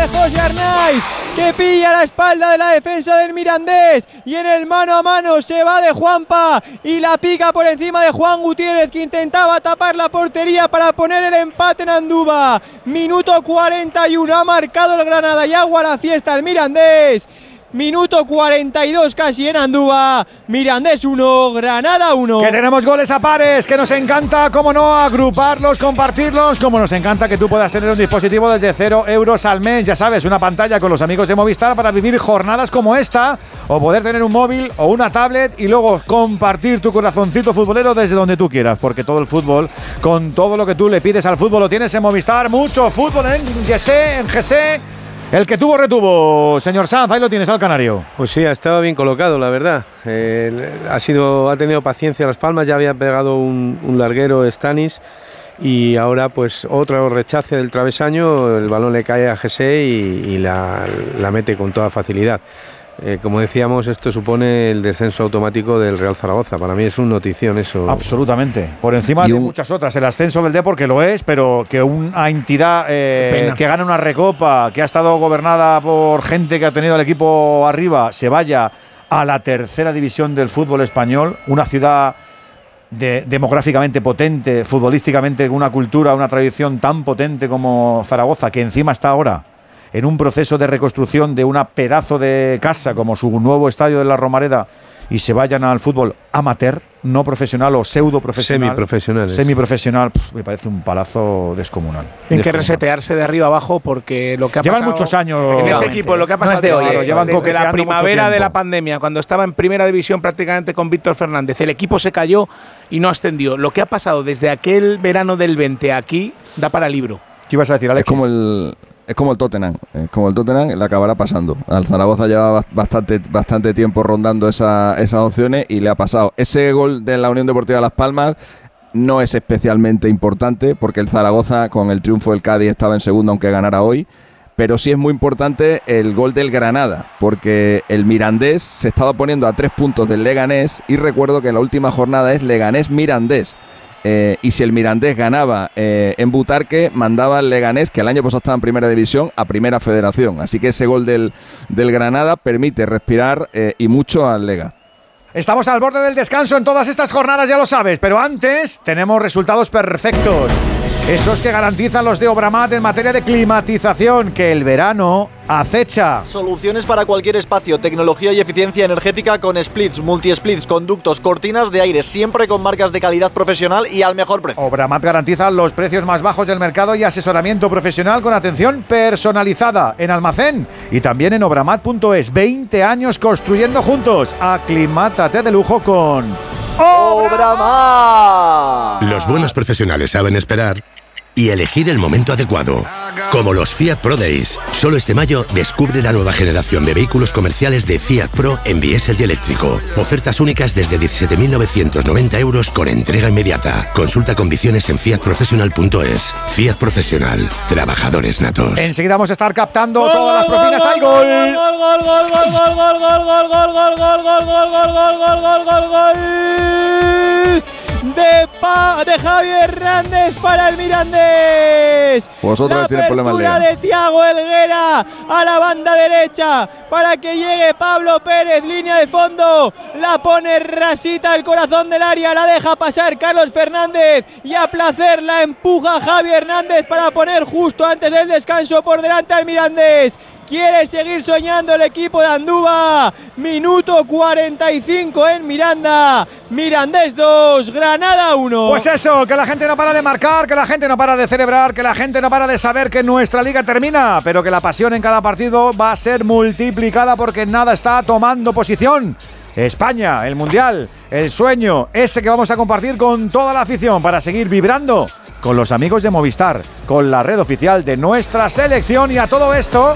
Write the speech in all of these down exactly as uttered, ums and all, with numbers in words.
de José Arnaiz, que pilla la espalda de la defensa del Mirandés, y en el mano a mano se va de Juanpa y la pica por encima de Juan Gutiérrez, que intentaba tapar la portería para poner el empate en Andúba. Minuto cuarenta y uno, ha marcado el Granada y agua la fiesta el Mirandés. Minuto cuarenta y dos casi en Andúba. Mirandés uno, Granada uno. Que tenemos goles a pares, que nos encanta, cómo no, agruparlos, compartirlos, como nos encanta que tú puedas tener un dispositivo desde cero euros al mes. Ya sabes, una pantalla con los amigos de Movistar para vivir jornadas como esta, o poder tener un móvil o una tablet y luego compartir tu corazoncito futbolero desde donde tú quieras, porque todo el fútbol, con todo lo que tú le pides al fútbol, lo tienes en Movistar. Mucho fútbol en G S, en G S. El que tuvo, retuvo. Señor Sanz, ahí lo tienes al canario. Pues sí, ha estado bien colocado, la verdad. Eh, ha, sido, ha tenido paciencia Las Palmas, ya había pegado un, un larguero Stanis y ahora pues otro rechace del travesaño, el balón le cae a G S y, y la, la mete con toda facilidad. Eh, como decíamos, esto supone el descenso automático del Real Zaragoza. Para mí es una notición eso. Absolutamente. Por encima de muchas otras. El ascenso del Depor, que lo es, pero que una entidad eh, que gana una recopa, que ha estado gobernada por gente que ha tenido el equipo arriba, se vaya a la tercera división del fútbol español. Una ciudad de, demográficamente potente, futbolísticamente una cultura, una tradición tan potente como Zaragoza, que encima está ahora en un proceso de reconstrucción de una pedazo de casa como su nuevo estadio de la Romareda, y se vayan al fútbol amateur, no profesional o pseudo profesional, semiprofesional, semiprofesional, pff, me parece un palazo descomunal. Tienen que resetearse de arriba abajo, porque lo que ha llevan pasado muchos años en ese equipo, lo que ha pasado de hoy, desde, llevan desde la primavera de la tiempo. pandemia, cuando estaba en primera división prácticamente con Víctor Fernández, el equipo se cayó y no ascendió. Lo que ha pasado desde aquel verano del veinte aquí da para libro. ¿Qué ibas a decir, Alex? Es como el Es como el Tottenham, es como el Tottenham, le acabará pasando. Al Zaragoza lleva bastante, bastante tiempo rondando esa, esas opciones y le ha pasado. Ese gol de la Unión Deportiva Las Palmas no es especialmente importante, porque el Zaragoza con el triunfo del Cádiz estaba en segundo, aunque ganara hoy. Pero sí es muy importante el gol del Granada, porque el Mirandés se estaba poniendo a tres puntos del Leganés, y recuerdo que la última jornada es Leganés-Mirandés. Eh, y si el Mirandés ganaba eh, en Butarque, mandaba al Leganés, que el año pasado estaba en Primera División, a Primera Federación. Así que ese gol del, del Granada permite respirar eh, y mucho al Lega. Estamos al borde del descanso en todas estas jornadas, ya lo sabes, pero antes tenemos resultados perfectos. Esos que garantizan los de Obramat en materia de climatización, que el verano acecha. Soluciones para cualquier espacio, tecnología y eficiencia energética con splits, multi-splits, conductos, cortinas de aire, siempre con marcas de calidad profesional y al mejor precio. Obramat garantiza los precios más bajos del mercado y asesoramiento profesional con atención personalizada en almacén y también en obramat punto es. veinte años construyendo juntos. Aclimátate de lujo con Obramat. Los buenos profesionales saben esperar y elegir el momento adecuado. Como los Fiat Pro Days. Solo este mayo descubre la nueva generación de vehículos comerciales de Fiat Pro en diésel y eléctrico. Ofertas únicas desde diecisiete mil novecientos noventa euros con entrega inmediata. Consulta condiciones en fiat professional punto es. Fiat Profesional. Trabajadores natos. Enseguida vamos a estar captando todas las propinas. ¡Hay gol! ¡Gol, gol, gol, gol, gol, gol, gol, gol, gol, gol, gol, gol, gol, gol, gol, gol, gol, gol, gol! De, pa, de Javier Hernández para el Mirandés. Vosotros tenéis problemas, Lea. de Thiago Helguera a la banda derecha para que llegue Pablo Pérez, línea de fondo, la pone rasita al corazón del área, la deja pasar Carlos Fernández y a placer la empuja Javier Hernández para poner justo antes del descanso por delante al Mirandés. Quiere seguir soñando el equipo de Andúba. Minuto cuarenta y cinco en Miranda. Mirandés dos, Granada uno. Pues eso, que la gente no para de marcar, que la gente no para de celebrar, que la gente no para de saber que nuestra liga termina, pero que la pasión en cada partido va a ser multiplicada porque nada está tomando posición. España, el Mundial, el sueño, ese que vamos a compartir con toda la afición para seguir vibrando con los amigos de Movistar, con la red oficial de nuestra selección. Y a todo esto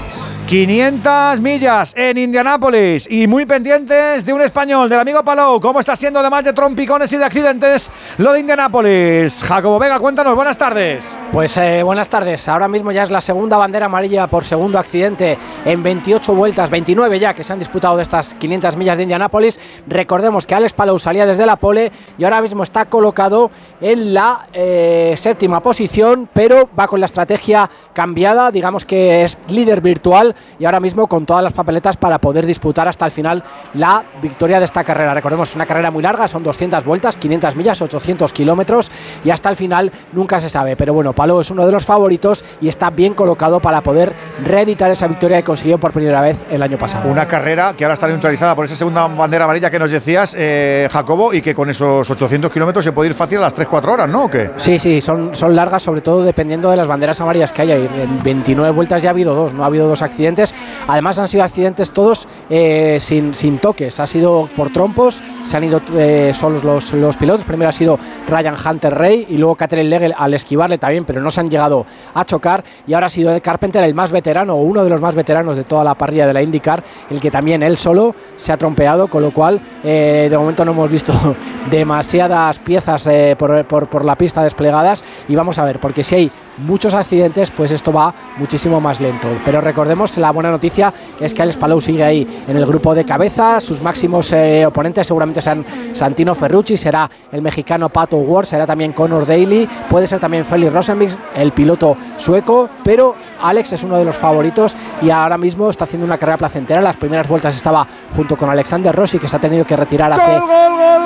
quinientas millas en Indianápolis y muy pendientes de un español, del amigo Palou. ¿Cómo está siendo, además de trompicones y de accidentes, lo de Indianápolis? Jacobo Vega, cuéntanos, buenas tardes. Pues eh, buenas tardes. Ahora mismo ya es la segunda bandera amarilla por segundo accidente en veintiocho vueltas, veintinueve ya que se han disputado de estas quinientas millas de Indianápolis. Recordemos que Alex Palou salía desde la pole y ahora mismo está colocado en la eh, séptima posición, pero va con la estrategia cambiada, digamos que es líder virtual y ahora mismo con todas las papeletas para poder disputar hasta el final la victoria de esta carrera. Recordemos, es una carrera muy larga, son doscientas vueltas, quinientas millas, ochocientos kilómetros y hasta el final nunca se sabe, pero bueno, Palou es uno de los favoritos y está bien colocado para poder reeditar esa victoria que consiguió por primera vez el año pasado. Una carrera que ahora está neutralizada por esa segunda bandera amarilla que nos decías, eh, Jacobo, y que con esos ochocientos kilómetros se puede ir fácil a las tres cuatro horas, ¿no? ¿O qué? Sí, sí, son, son largas, sobre todo dependiendo de las banderas amarillas que haya. En veintinueve vueltas ya ha habido dos, no ha habido dos accidentes. Además han sido accidentes todos eh, sin, sin toques, ha sido por trompos, se han ido eh, solos los, los pilotos. Primero ha sido Ryan Hunter-Reay y luego Katherine Legge al esquivarle también, pero no se han llegado a chocar, y ahora ha sido Ed Carpenter, el más veterano o uno de los más veteranos de toda la parrilla de la IndyCar, el que también él solo se ha trompeado, con lo cual eh, de momento no hemos visto demasiadas piezas eh, por, por, por la pista desplegadas, y vamos a ver, porque si hay muchos accidentes pues esto va muchísimo más lento, pero recordemos que la buena noticia es que Alex Palou sigue ahí en el grupo de cabeza. Sus máximos eh, oponentes seguramente serán Santino Ferrucci, será el mexicano Pato Ward, será también Connor Daly, puede ser también Felix Rosenqvist, el piloto sueco, pero Alex es uno de los favoritos y ahora mismo está haciendo una carrera placentera. Las primeras vueltas estaba junto con Alexander Rossi, que se ha tenido que retirar hace... ¡Gol, gol, gol!